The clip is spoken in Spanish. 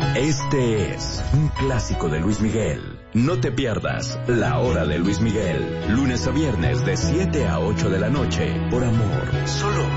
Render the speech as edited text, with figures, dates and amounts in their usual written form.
Este es un clásico de Luis Miguel. No te pierdas La Hora de Luis Miguel, lunes a viernes de 7 a 8 de la noche, por Amor. Solo